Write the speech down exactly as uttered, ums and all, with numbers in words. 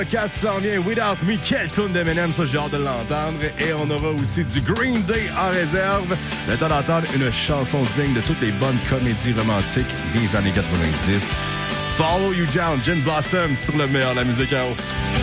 Podcast s'en vient, Without Me, quelle tune d'Eminem, ça j'ai hâte de l'entendre. Et on aura aussi du Green Day en réserve. Le temps d'entendre une chanson digne de toutes les bonnes comédies romantiques des années quatre-vingt-dix. Follow You Down, Gin Blossom sur le meilleur de la musique à eau.